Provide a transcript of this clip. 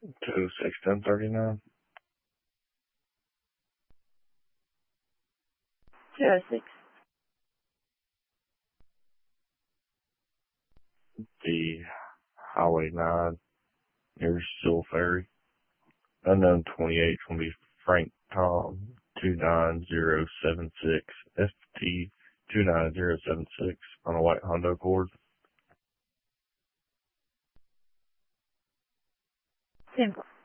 206-1039. 206. The Highway 9 near Still Ferry. Unknown 28 will be Frank Tom 29076 FT 29076 on a white Honda Accord. 10-4.